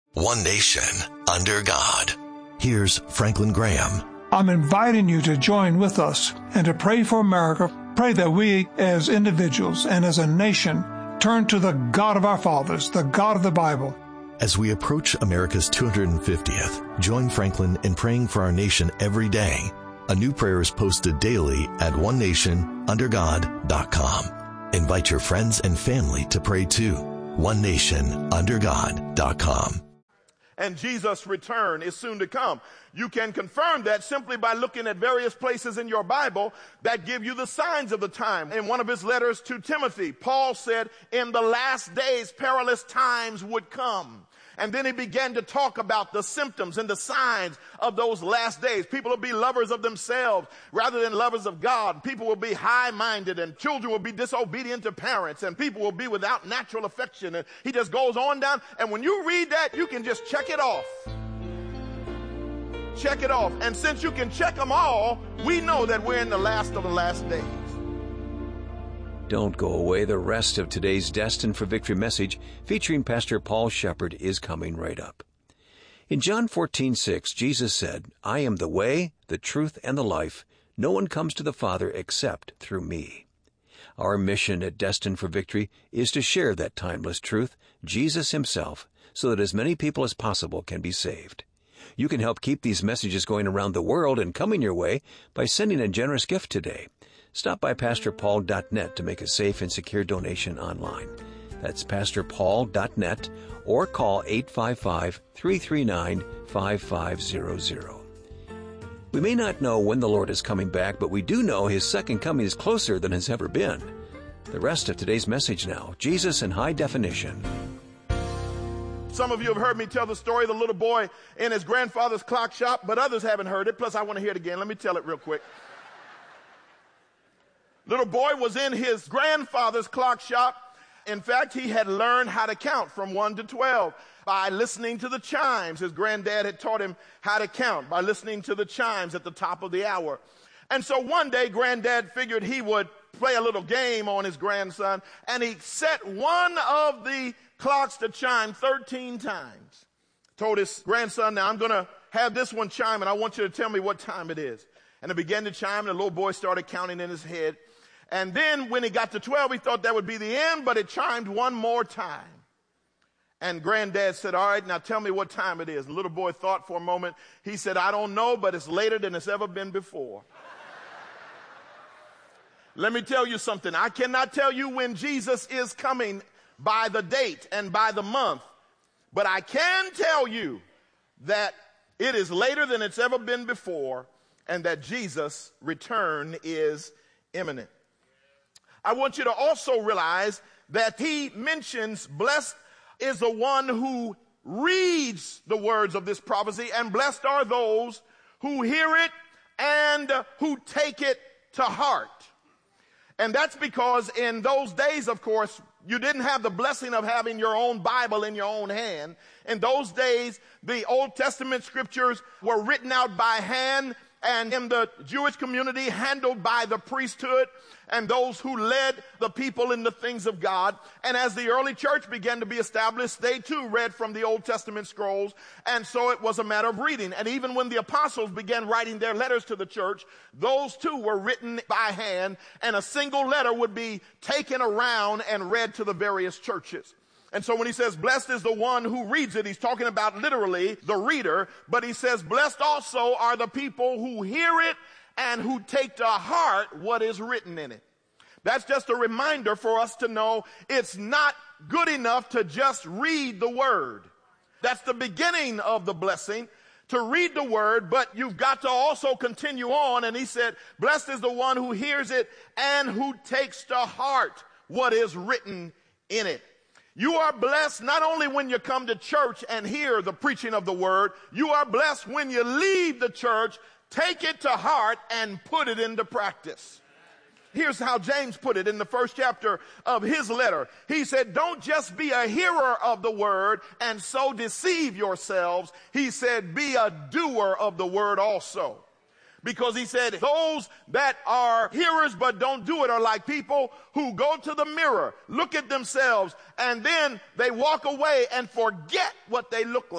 One nation, under God. Here's Franklin Graham. I'm inviting you to join with us and to pray for America. Pray that we as individuals and as a nation turn to the God of our fathers, the God of the Bible. As we approach America's 250th, join Franklin in praying for our nation every day. A new prayer is posted daily at onenationundergod.com. Invite your friends and family to pray too. onenationundergod.com. And Jesus' return is soon to come. You can confirm that simply by looking at various places in your Bible that give you the signs of the time. In one of his letters to Timothy, Paul said, in the last days, perilous times would come. And then he began to talk about the symptoms and the signs of those last days. People will be lovers of themselves rather than lovers of God. People will be high-minded, and children will be disobedient to parents, and people will be without natural affection. And he just goes on down. And when you read that, you can just check it off. Check it off. And since you can check them all, we know that we're in the last of the last days. Don't go away. The rest of today's Destined for Victory message featuring Pastor Paul Shepherd is coming right up. In John 14:6, Jesus said, I am the way, the truth, and the life. No one comes to the Father except through me. Our mission at Destined for Victory is to share that timeless truth, Jesus himself, so that as many people as possible can be saved. You can help keep these messages going around the world and coming your way by sending a generous gift today. Stop by PastorPaul.net to make a safe and secure donation online. That's PastorPaul.net or call 855-339-5500. We may not know when the Lord is coming back, but we do know his second coming is closer than has ever been. The rest of today's message now, Jesus in High Definition. Some of you have heard me tell the story of the little boy in his grandfather's clock shop, but others haven't heard it. Plus, I want to hear it again. Let me tell it real quick. Little boy was in his grandfather's clock shop. In fact, he had learned how to count from 1 to 12 by listening to the chimes. His granddad had taught him how to count by listening to the chimes at the top of the hour. And so one day, granddad figured he would play a little game on his grandson, and he set one of the clocks to chime 13 times. Told his grandson, now I'm going to have this one chime, and I want you to tell me what time it is. And it began to chime, and the little boy started counting in his head. And then when he got to 12, he thought that would be the end, but it chimed one more time. And granddad said, all right, now tell me what time it is. The little boy thought for a moment. He said, I don't know, but it's later than it's ever been before. Let me tell you something. I cannot tell you when Jesus is coming by the date and by the month, but I can tell you that it is later than it's ever been before, and that Jesus' return is imminent. I want you to also realize that he mentions blessed is the one who reads the words of this prophecy, and blessed are those who hear it and who take it to heart. And that's because in those days, of course, you didn't have the blessing of having your own Bible in your own hand. In those days, the Old Testament scriptures were written out by hand, and in the Jewish community handled by the priesthood and those who led the people in the things of God. And as the early church began to be established, they too read from the Old Testament scrolls, and so it was a matter of reading. And even when the apostles began writing their letters to the church, those too were written by hand, and a single letter would be taken around and read to the various churches. And so when he says, blessed is the one who reads it, he's talking about literally the reader, but he says, blessed also are the people who hear it and who take to heart what is written in it. That's just a reminder for us to know it's not good enough to just read the word. That's the beginning of the blessing, to read the word, but you've got to also continue on. And he said, blessed is the one who hears it and who takes to heart what is written in it. You are blessed not only when you come to church and hear the preaching of the word, you are blessed when you leave the church, take it to heart, and put it into practice. Here's how James put it in the first chapter of his letter. He said, don't just be a hearer of the word and so deceive yourselves. He said, be a doer of the word also. Because he said, those that are hearers but don't do it are like people who go to the mirror, look at themselves, and then they walk away and forget what they look like.